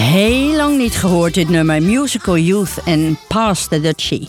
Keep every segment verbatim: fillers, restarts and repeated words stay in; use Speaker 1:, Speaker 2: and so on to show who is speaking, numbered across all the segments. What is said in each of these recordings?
Speaker 1: Heel lang niet gehoord dit nummer. Musical Youth en Pass the Dutchie.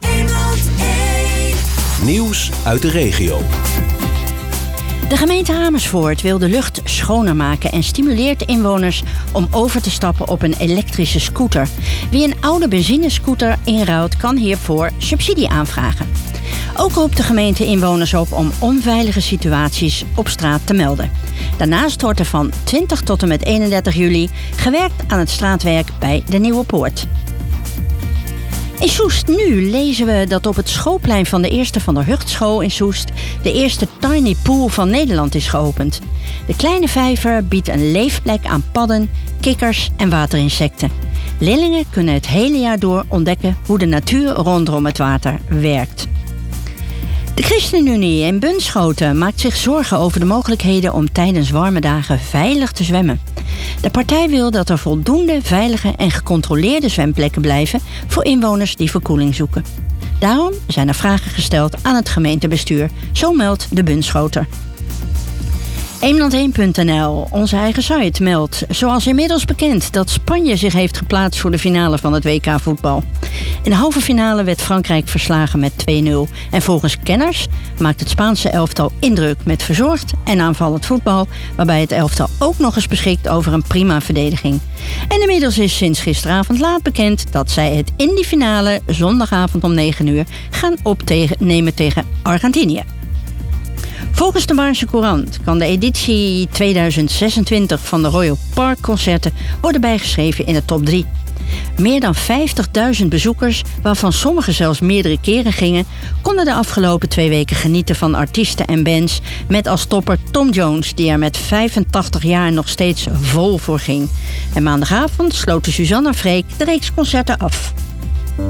Speaker 2: Nieuws uit de regio.
Speaker 1: De gemeente Amersfoort wil de lucht schoner maken en stimuleert inwoners om over te stappen op een elektrische scooter. Wie een oude benzinescooter inruilt, kan hiervoor subsidie aanvragen. Ook roept de gemeente inwoners op om onveilige situaties op straat te melden. Daarnaast wordt er van twintig tot en met eenendertig juli gewerkt aan het straatwerk bij de Nieuwe Poort. In Soest nu lezen we dat op het schoolplein van de Eerste van der Hughtschool in Soest de eerste tiny pool van Nederland is geopend. De kleine vijver biedt een leefplek aan padden, kikkers en waterinsecten. Leerlingen kunnen het hele jaar door ontdekken hoe de natuur rondom het water werkt. De ChristenUnie in Bunschoten maakt zich zorgen over de mogelijkheden om tijdens warme dagen veilig te zwemmen. De partij wil dat er voldoende veilige en gecontroleerde zwemplekken blijven voor inwoners die verkoeling zoeken. Daarom zijn er vragen gesteld aan het gemeentebestuur, zo meldt de Bunschoter. Eemland één punt n l, onze eigen site, meldt, zoals inmiddels bekend, dat Spanje zich heeft geplaatst voor de finale van het W K voetbal. In de halve finale werd Frankrijk verslagen met twee nul. En volgens kenners maakt het Spaanse elftal indruk met verzorgd en aanvallend voetbal, waarbij het elftal ook nog eens beschikt over een prima verdediging. En inmiddels is sinds gisteravond laat bekend dat zij het in die finale zondagavond om negen uur gaan opnemen tegen Argentinië. Volgens de Baarnse Courant kan de editie tweeduizend zesentwintig van de Royal Park Concerten worden bijgeschreven in de top drie. Meer dan vijftigduizend bezoekers, waarvan sommigen zelfs meerdere keren gingen, konden de afgelopen twee weken genieten van artiesten en bands, met als topper Tom Jones, die er met vijfentachtig jaar nog steeds vol voor ging. En maandagavond sloot Suzanne Freek de reeks concerten af.